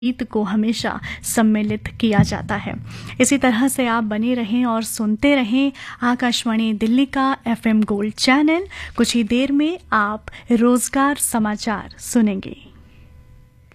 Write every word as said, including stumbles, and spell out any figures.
गीत को हमेशा सम्मिलित किया जाता है। इसी तरह से आप बने रहें और सुनते रहें आकाशवाणी दिल्ली का एफएम गोल्ड चैनल। कुछ ही देर में आप रोजगार समाचार सुनेंगे।